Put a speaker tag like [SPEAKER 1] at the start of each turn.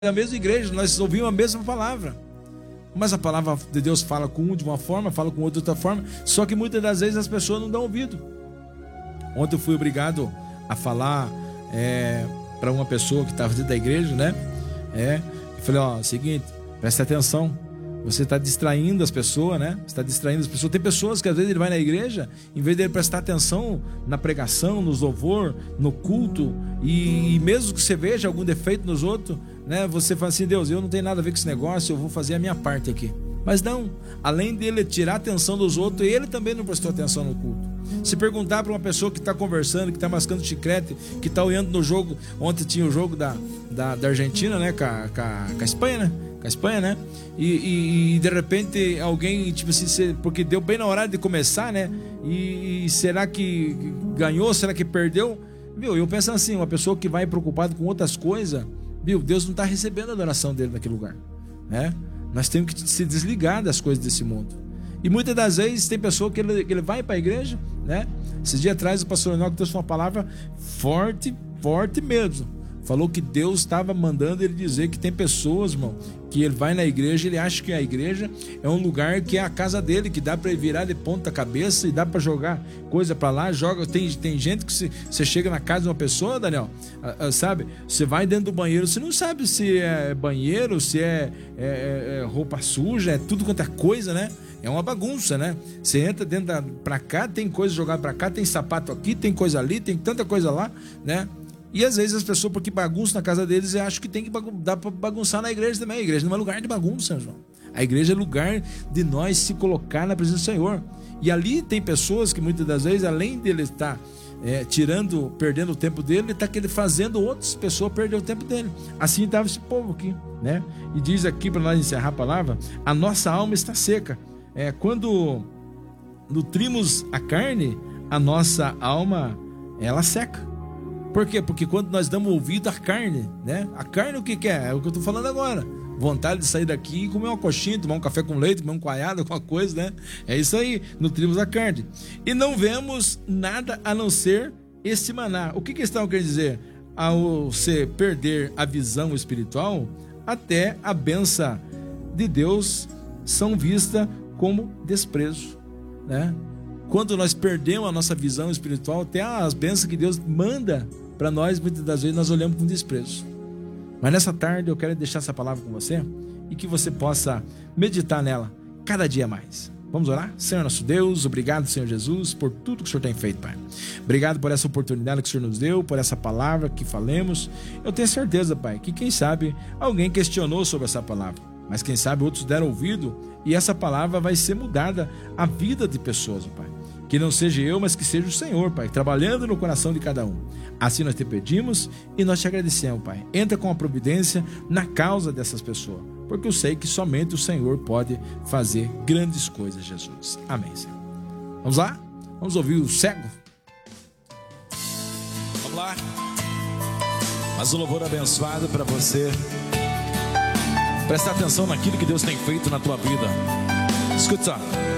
[SPEAKER 1] na mesma igreja, nós ouvimos a mesma palavra, mas a palavra de Deus fala com um de uma forma, fala com outro de outra forma, só que muitas das vezes as pessoas não dão ouvido. Ontem eu fui obrigado a falar para uma pessoa que estava dentro da igreja, né? Eu falei, seguinte, presta atenção, você está distraindo as pessoas, né? Você está distraindo as pessoas. Tem pessoas que às vezes ele vai na igreja, em vez de ele prestar atenção na pregação, nos louvor, no culto, e mesmo que você veja algum defeito nos outros, né? Você fala assim, Deus, eu não tenho nada a ver com esse negócio, eu vou fazer a minha parte aqui. Mas não, além dele tirar a atenção dos outros, ele também não prestou atenção no culto. Se perguntar para uma pessoa que está conversando, que está mascando chiclete, que está olhando no jogo, ontem tinha o jogo da Argentina, né? Com a Espanha, né? Com a Espanha, né? E de repente alguém, tipo assim, porque deu bem na hora de começar, né? E será que ganhou? Será que perdeu? Viu, eu penso assim, uma pessoa que vai preocupada com outras coisas, viu, Deus não está recebendo a adoração dele naquele lugar, né? Nós temos que se desligar das coisas desse mundo. E muitas das vezes tem pessoa que ele vai para a igreja, né? Esses dias atrás o pastor Enoque trouxe uma palavra forte, forte mesmo. Falou que Deus estava mandando ele dizer que tem pessoas, irmão, que ele vai na igreja, ele acha que a igreja é um lugar que é a casa dele, que dá para ele virar de ponta cabeça e dá para jogar coisa para lá, joga. Tem gente que você chega na casa de uma pessoa, Daniel, sabe? Você vai dentro do banheiro, você não sabe se é banheiro, se é roupa suja, é tudo quanto é coisa, né? É uma bagunça, né? Você entra dentro pra cá, tem coisa jogada pra cá, tem sapato aqui, tem coisa ali, tem tanta coisa lá, né? E às vezes as pessoas, porque bagunçam na casa deles, acham que tem que dar para bagunçar na igreja também. A igreja não é lugar de bagunça, João. A igreja é lugar de nós se colocar na presença do Senhor. E ali tem pessoas que muitas das vezes, além dele estar perdendo o tempo dele, ele está fazendo outras pessoas perder o tempo dele. Assim estava esse povo aqui, né? E diz aqui, para nós encerrar a palavra, a nossa alma está seca. Quando nutrimos a carne, a nossa alma, ela seca. Por quê? Porque quando nós damos ouvido à carne, né? A carne o que é? É o que eu estou falando agora. Vontade de sair daqui e comer uma coxinha, tomar um café com leite, comer um coalhado, alguma coisa, né? É isso aí, nutrimos a carne. E não vemos nada a não ser esse maná. O que estão querendo dizer? Ao você perder a visão espiritual, até a bênção de Deus são vistas como desprezo, né? Quando nós perdemos a nossa visão espiritual, até as bênçãos que Deus manda para nós, muitas das vezes nós olhamos com desprezo. Mas nessa tarde eu quero deixar essa palavra com você e que você possa meditar nela cada dia mais. Vamos orar? Senhor nosso Deus, obrigado, Senhor Jesus, por tudo que o Senhor tem feito, Pai. Obrigado por essa oportunidade que o Senhor nos deu, por essa palavra que falemos. Eu tenho certeza, Pai, que quem sabe alguém questionou sobre essa palavra, mas quem sabe outros deram ouvido e essa palavra vai ser mudada a vida de pessoas, Pai. Que não seja eu, mas que seja o Senhor, Pai, trabalhando no coração de cada um. Assim nós te pedimos e nós te agradecemos, Pai. Entra com a providência na causa dessas pessoas, porque eu sei que somente o Senhor pode fazer grandes coisas, Jesus. Amém, Senhor. Vamos lá? Vamos ouvir o cego? Vamos lá. Mas um louvor abençoado para você. Presta atenção naquilo que Deus tem feito na tua vida. Escuta só.